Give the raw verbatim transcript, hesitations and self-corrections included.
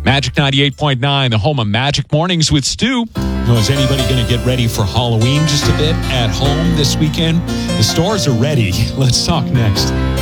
Magic ninety-eight point nine, the home of Magic Mornings with Stu. Well, is anybody going to get ready for Halloween just a bit at home this weekend? The stores are ready. Let's talk next.